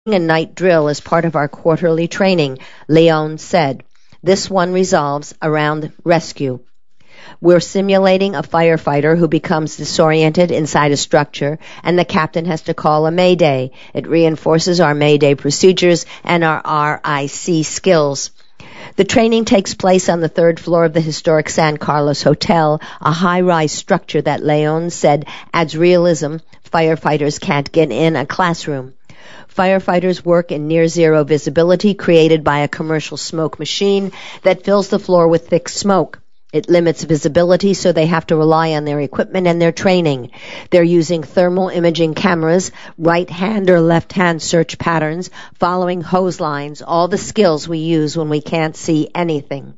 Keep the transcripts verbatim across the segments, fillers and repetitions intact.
A night drill is part of our quarterly training, Leon said. This one revolves around rescue. We're simulating a firefighter who becomes disoriented inside a structure, and the captain has to call a mayday. It reinforces our mayday procedures and our R I C skills. The training takes place on the third floor of the historic San Carlos Hotel, a high-rise structure that Leon said adds realism firefighters can't get in a classroom. Firefighters work in near-zero visibility created by a commercial smoke machine that fills the floor with thick smoke. It limits visibility, so they have to rely on their equipment and their training. They're using thermal imaging cameras, right-hand or left-hand search patterns, following hose lines, all the skills we use when we can't see anything.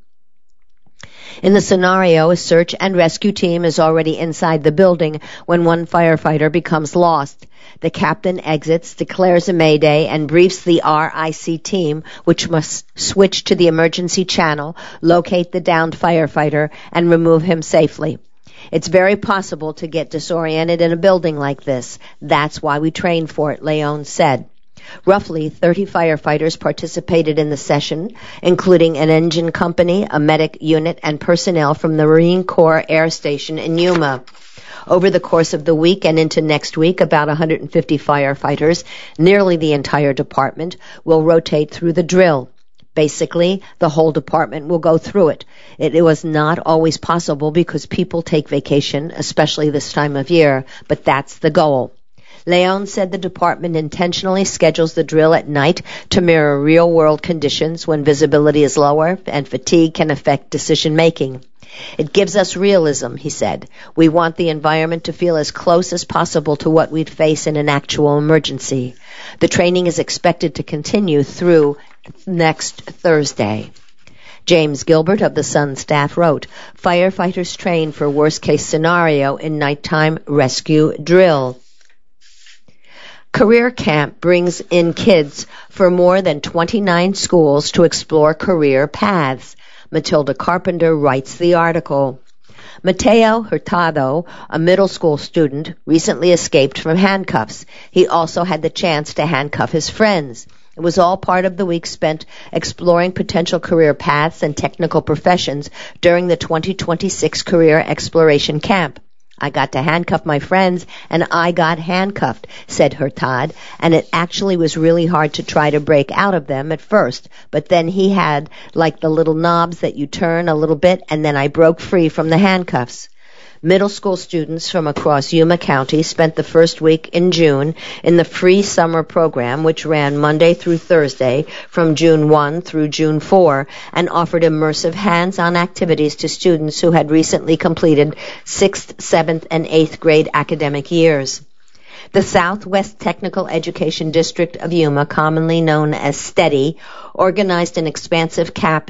In the scenario, a search and rescue team is already inside the building when one firefighter becomes lost. The captain exits, declares a mayday, and briefs the R I C team, which must switch to the emergency channel, locate the downed firefighter, and remove him safely. It's very possible to get disoriented in a building like this. That's why we train for it, Leon said. Roughly thirty firefighters participated in the session, including an engine company, a medic unit, and personnel from the Marine Corps Air Station in Yuma. Over the course of the week and into next week, about one hundred fifty firefighters, nearly the entire department, will rotate through the drill. Basically, the whole department will go through it. It, it was not always possible because people take vacation, especially this time of year, but that's the goal. Leon said the department intentionally schedules the drill at night to mirror real-world conditions when visibility is lower and fatigue can affect decision-making. It gives us realism, he said. We want the environment to feel as close as possible to what we'd face in an actual emergency. The training is expected to continue through next Thursday. James Gilbert of the Sun staff wrote, firefighters train for worst-case scenario in nighttime rescue drill. Career Camp brings in kids for more than twenty-nine schools to explore career paths. Matilda Carpenter writes the article. Mateo Hurtado, a middle school student, recently escaped from handcuffs. He also had the chance to handcuff his friends. It was all part of the week spent exploring potential career paths and technical professions during the twenty twenty-six Career Exploration Camp. I got to handcuff my friends, and I got handcuffed, said Hurtad, and it actually was really hard to try to break out of them at first, but then he had, like the little knobs that you turn a little bit, and then I broke free from the handcuffs. Middle school students from across Yuma County spent the first week in June in the free summer program, which ran Monday through Thursday from June first through June fourth, and offered immersive hands-on activities to students who had recently completed sixth, seventh, and eighth grade academic years. The Southwest Technical Education District of Yuma, commonly known as STEDI, organized an expansive camp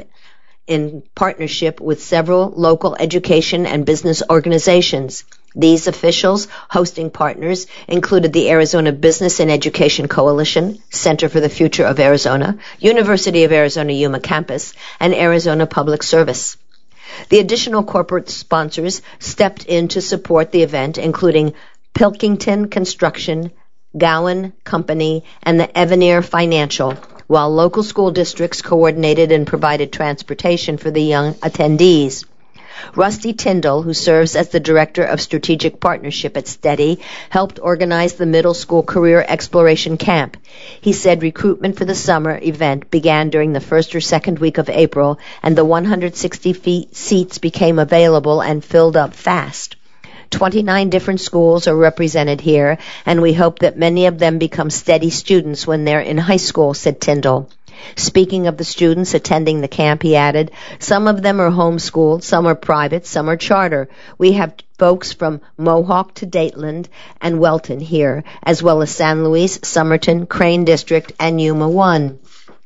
in partnership with several local education and business organizations. These officials, hosting partners, included the Arizona Business and Education Coalition, Center for the Future of Arizona, University of Arizona Yuma Campus, and Arizona Public Service. The additional corporate sponsors stepped in to support the event, including Pilkington Construction, Gowan Company, and the Evanier Financial, while local school districts coordinated and provided transportation for the young attendees. Rusty Tyndall, who serves as the Director of Strategic Partnership at STEDI, helped organize the middle school career exploration camp. He said recruitment for the summer event began during the first or second week of April, and the one hundred sixty feet seats became available and filled up fast. twenty-nine different schools are represented here, and we hope that many of them become STEDI students when they're in high school, said Tyndall. Speaking of the students attending the camp, he added, some of them are homeschooled, some are private, some are charter. We have folks from Mohawk to Dateland and Welton here, as well as San Luis, Somerton, Crane District, and Yuma one.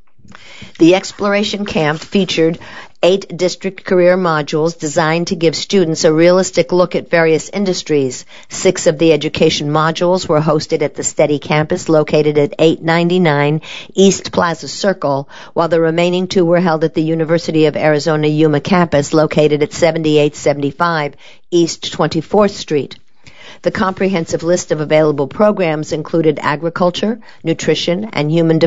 The exploration camp featured eight district career modules designed to give students a realistic look at various industries. Six of the education modules were hosted at the STEDI campus located at eight ninety-nine East Plaza Circle, while the remaining two were held at the University of Arizona Yuma campus located at seventy-eight seventy-five East twenty-fourth Street. The comprehensive list of available programs included agriculture, nutrition, and human